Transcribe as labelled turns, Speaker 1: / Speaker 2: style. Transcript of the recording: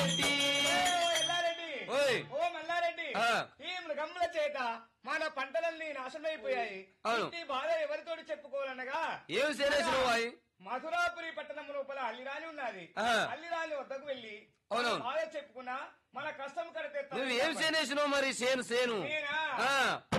Speaker 1: మల్లారెడ్డి
Speaker 2: మల్లారెడ్డి
Speaker 1: ఓయ్
Speaker 2: ఓ మల్లారెడ్డి
Speaker 1: ఆ.
Speaker 2: ఈ మృగముల చేత మన పంటలన్నీ నాశనమైపోయాయి.
Speaker 1: అవును.
Speaker 2: ఈ బాధ ఎవరితోటి చెప్పుకోవాలనగా
Speaker 1: ఏం చేరేసినావు అయి
Speaker 2: మధురాపురి పట్టణం లోపల అల్లిరాని ఉన్నది.
Speaker 1: ఆ.
Speaker 2: అల్లిరాని వద్దకు వెళ్లి
Speaker 1: అవును.
Speaker 2: మన బాధ చెప్పుకున్నా మన కష్టం కడితే
Speaker 1: నువ్వు ఏం చేనేసినావు మరి సేను
Speaker 2: నేనా?
Speaker 1: ఆ